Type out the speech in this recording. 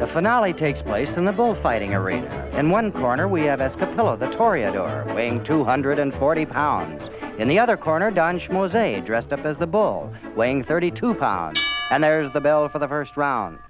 finale takes place in the bullfighting arena. In one corner, we have Escapillo, the toreador, weighing 240 pounds. In the other corner, Don Schmose, dressed up as the bull, weighing 32 pounds. And there's the bell for the first round.